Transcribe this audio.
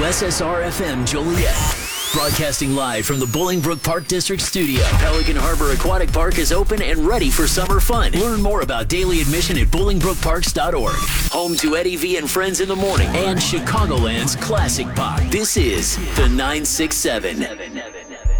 WSSR-FM Joliet. Broadcasting live from the Bolingbrook Park District studio. Pelican Harbor Aquatic Park is open and ready for summer fun. Learn more about daily admission at BolingbrookParks.org. Home to Eddie V and Friends in the Morning and Chicagoland's classic pop. This is the 967.